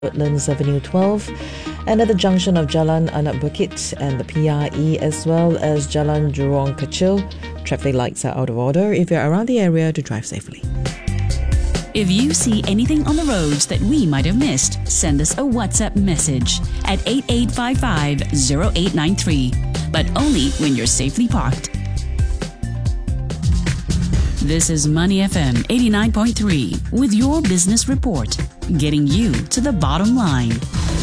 Woodlands Avenue 12 and at the junction of Jalan Anak Bukit and the PRE as well as Jalan Jurong Kechil. Traffic lights are out of order. If you're around the area, to drive safely. If you see anything on the roads that we might have missed, send us a WhatsApp message at 8855-0893, but only when you're safely parked. This is Money FM 89.3 with your business report, getting you to the bottom line.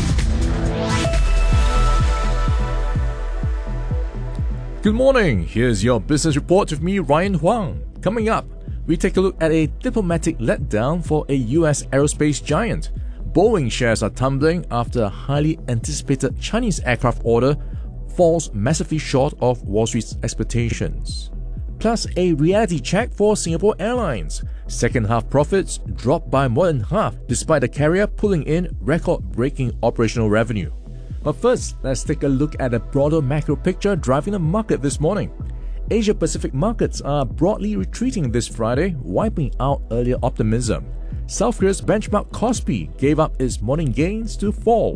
Good morning. Here's your business report with me, Ryan Huang. Coming up, we take a look at a diplomatic letdown for a US aerospace giant. Boeing shares are tumbling after a highly anticipated Chinese aircraft order falls massively short of Wall Street's expectations. Plus, a reality check for Singapore Airlines. Second half profits dropped by more than half despite the carrier pulling in record-breaking operational revenue. But first, let's take a look at the broader macro picture driving the market this morning. Asia-Pacific markets are broadly retreating this Friday, wiping out earlier optimism. South Korea's benchmark Kospi gave up its morning gains to fall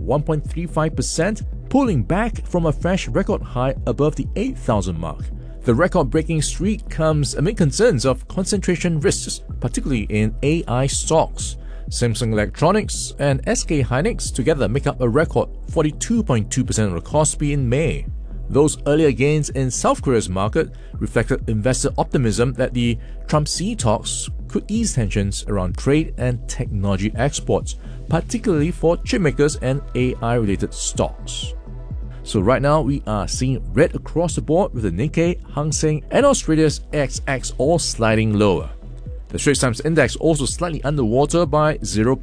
1.35%, pulling back from a fresh record high above the 8,000 mark. The record-breaking streak comes amid concerns of concentration risks, particularly in AI stocks. Samsung Electronics and SK Hynix together make up a record 42.2% of the Kospi in May. Those earlier gains in South Korea's market reflected investor optimism that the Trump-Xi talks could ease tensions around trade and technology exports, particularly for chipmakers and AI-related stocks. So right now, we are seeing red across the board with the Nikkei, Hang Seng and Australia's ASX all sliding lower. The Straits Times Index also slightly underwater by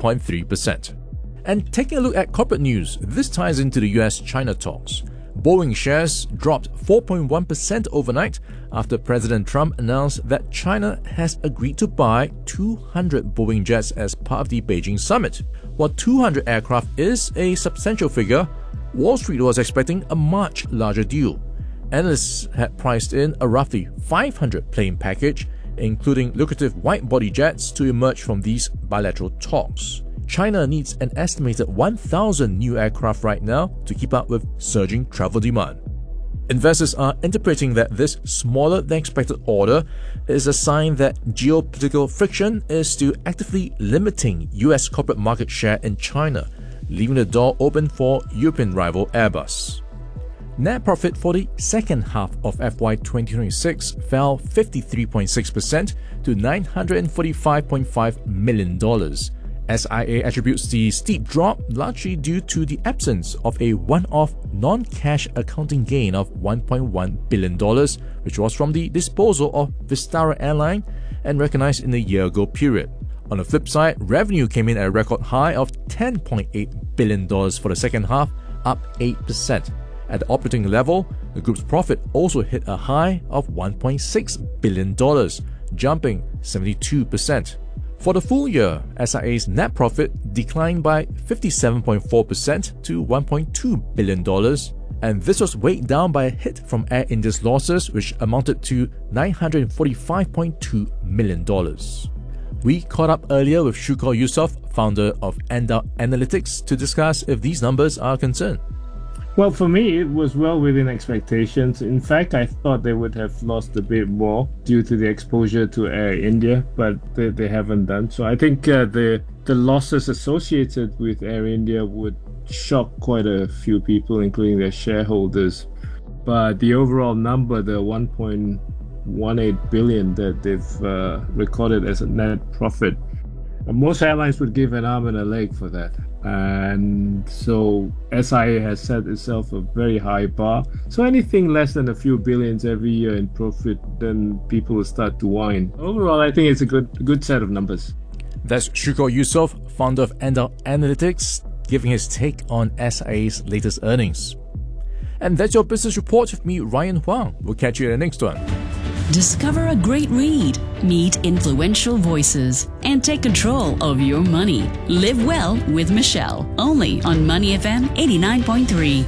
0.3%. And taking a look at corporate news, this ties into the US-China talks. Boeing shares dropped 4.1% overnight after President Trump announced that China has agreed to buy 200 Boeing jets as part of the Beijing summit. While 200 aircraft is a substantial figure, Wall Street was expecting a much larger deal. Analysts had priced in a roughly 500 plane package, including lucrative wide-body jets, to emerge from these bilateral talks. China needs an estimated 1,000 new aircraft right now to keep up with surging travel demand. Investors are interpreting that this smaller-than-expected order is a sign that geopolitical friction is still actively limiting US corporate market share in China, leaving the door open for European rival Airbus. Net profit for the second half of FY 2026 fell 53.6% to $945.5 million. SIA attributes the steep drop largely due to the absence of a one-off non-cash accounting gain of $1.1 billion, which was from the disposal of Vistara Airline and recognized in the year-ago period. On the flip side, revenue came in at a record high of $10.8 billion for the second half, up 8%. At the operating level, the group's profit also hit a high of $1.6 billion, jumping 72%. For the full year, SIA's net profit declined by 57.4% to $1.2 billion, and this was weighed down by a hit from Air India's losses, which amounted to $945.2 million. We caught up earlier with Shukor Yusof, founder of Endar Analytics, to discuss if these numbers are a concern. Well, for me, it was well within expectations. In fact, I thought they would have lost a bit more due to the exposure to Air India, but they haven't done. So I think the losses associated with Air India would shock quite a few people, including their shareholders. But the overall number, the 1.18 billion that they've recorded as a net profit, most airlines would give an arm and a leg for that. And so SIA has set itself a very high bar. So anything less than a few billions every year in profit, then people will start to whine. Overall, I think it's a good set of numbers. That's Shukor Yusof, founder of Endar Analytics, giving his take on SIA's latest earnings. And that's your business report with me, Ryan Huang. We'll catch you in the next one. Discover a great read, meet influential voices, and take control of your money. Live well with Michelle, only on Money FM 89.3.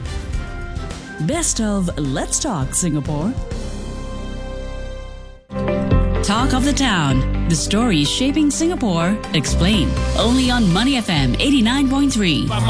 Best of Let's Talk Singapore. talk of the town. The stories shaping Singapore. Explain. Only on Money FM 89.3.